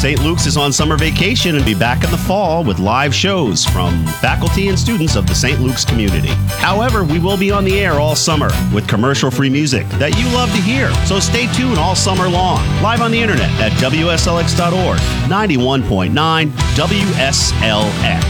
St. Luke's is on summer vacation and be back in the fall with live shows from faculty and students of the St. Luke's community. However, we will be on the air all summer with commercial-free music that you love to hear. So stay tuned all summer long, live on the internet at WSLX.org, 91.9 WSLX.